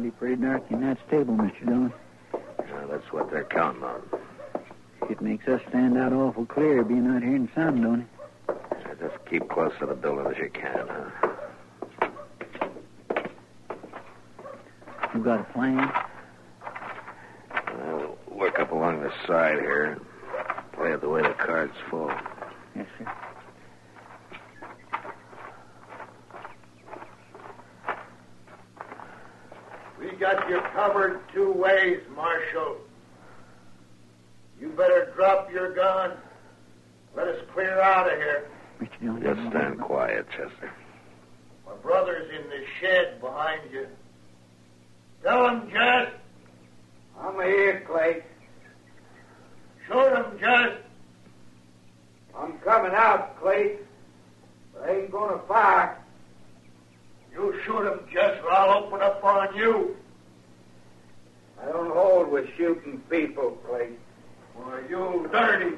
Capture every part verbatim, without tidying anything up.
be pretty dark in that stable, Mister Dillon. Yeah, that's what they're counting on. It makes us stand out awful clear being out here in the sun, don't it? Yeah, just keep close to the building as you can, huh? You got a plan? I'll work up along the side here and play it the way the cards fall. Yes, sir. We got you covered two ways, Marshal. You better drop your gun. Let us clear out of here. Mister Dillon, Just stand quiet, Chester. My brother's in the shed behind you. Tell him, Jess. I'm here, Clay. Shoot him, Jess. I'm coming out, Clay. But I ain't gonna fire. You shoot him, Jess, or I'll open up on you. I don't hold with shooting people, Clay. Why, you dirty.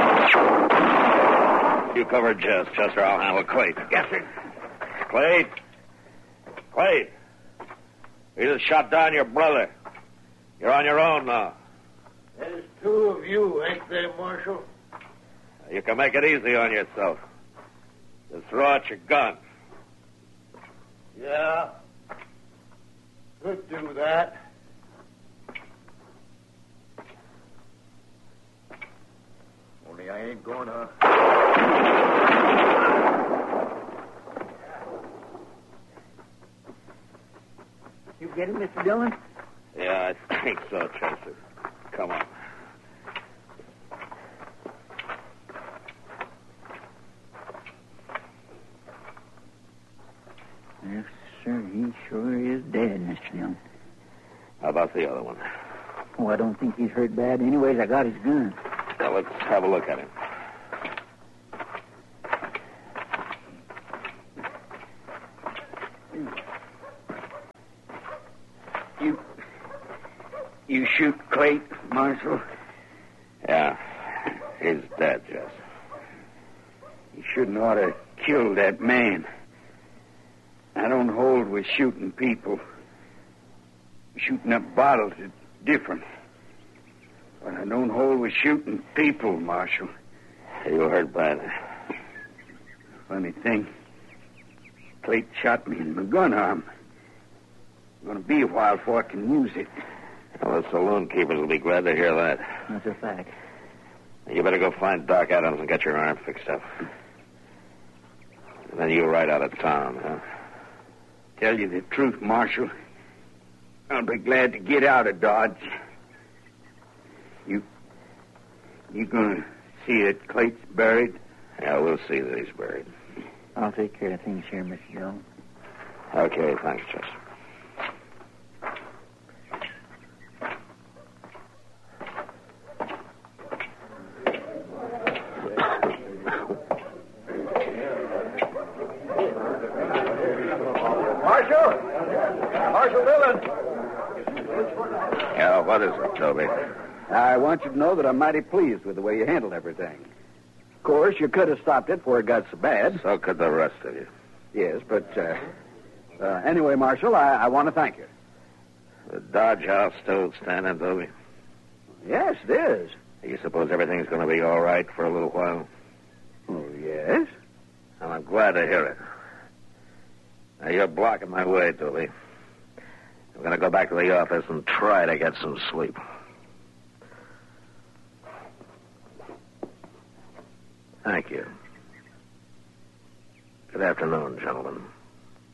You cover Jess, Chester. I'll handle Clay. Yes, sir. Clay. Clay. You just shot down your brother. You're on your own now. There's two of you, ain't there, Marshal? You can make it easy on yourself. Just throw out your gun. Yeah. Could do that. Only I ain't gonna. You get it, Mister Dillon? Yeah, I think so, Chester. Come on. Yes, sir. He sure is dead, Mister Dillon. How about the other one? Oh, I don't think he's hurt bad. Anyways, I got his gun. Now, let's have a look at him. You... You shoot Clay, Marshal? Yeah, he's dead, Jess. You shouldn't ought to kill that man. I don't hold with shooting people. Shooting up bottles is different. But I don't hold with shooting people, Marshal. You hurt bad. Funny thing, Clayton shot me in my gun arm. It's going to be a while before I can use it. Well, the saloon keepers will be glad to hear that. That's a fact. You better go find Doc Adams and get your arm fixed up. And then you ride out of town, huh? Tell you the truth, Marshal. I'll be glad to get out of Dodge. You... You gonna see that Clayton's buried? Yeah, we'll see that he's buried. I'll take care of things here, Mister Dillon. Okay, thanks, Chester. Marshal! Marshal Dillon! Yeah, what is it, Toby? I want you to know that I'm mighty pleased with the way you handled everything. Of course, you could have stopped it before it got so bad. So could the rest of you. Yes, but uh, uh, anyway, Marshal, I, I want to thank you. The Dodge House still standing, Toby? Yes, it is. You suppose everything's going to be all right for a little while? Oh, yes. Well, I'm glad to hear it. Now, you're blocking my way, Toby. I'm going to go back to the office and try to get some sleep. Thank you. Good afternoon, gentlemen.